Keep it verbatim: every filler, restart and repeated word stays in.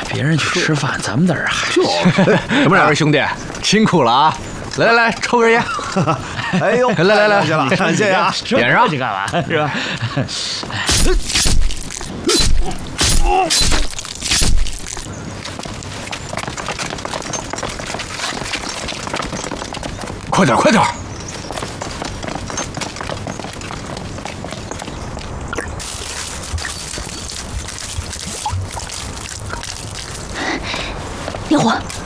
别人去吃饭，咱们在这儿还就什么两位兄弟辛苦了啊！来来来，抽根烟。 哎呦， 来来来， 谢了，感谢呀！ 点上去干嘛是吧？ 快点快点！ 烈火，